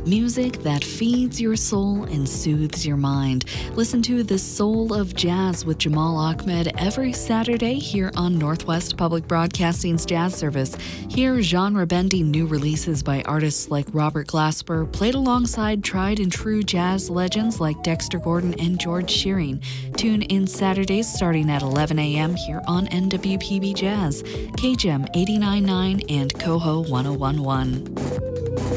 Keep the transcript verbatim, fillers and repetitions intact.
Music that feeds your soul and soothes your mind. Listen to The Soul of Jazz with Jamal Ahmed every Saturday here on Northwest Public Broadcasting's Jazz Service. Hear genre-bending new releases by artists like Robert Glasper, played alongside tried and true jazz legends like Dexter Gordon and George Shearing. Tune in Saturdays starting at eleven a.m. here on N W P B Jazz, K G E M eighty-nine point nine and Coho one oh one point one.